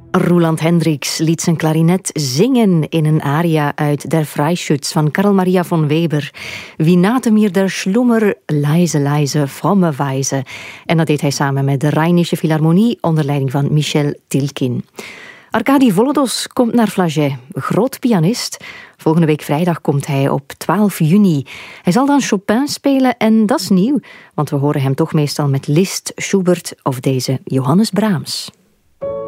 Roeland Hendricks liet zijn klarinet zingen in een aria uit Der Freischütz van Karl Maria von Weber. Wie nate mir der Schlummer, leise, leise, fromme Weise. En dat deed hij samen met de Rheinische Philharmonie onder leiding van Michel Tilkin. Arkadi Volodos komt naar Flagey, groot pianist. Volgende week vrijdag komt hij op 12 juni. Hij zal dan Chopin spelen en dat is nieuw, want we horen hem toch meestal met Liszt, Schubert of deze Johannes Brahms.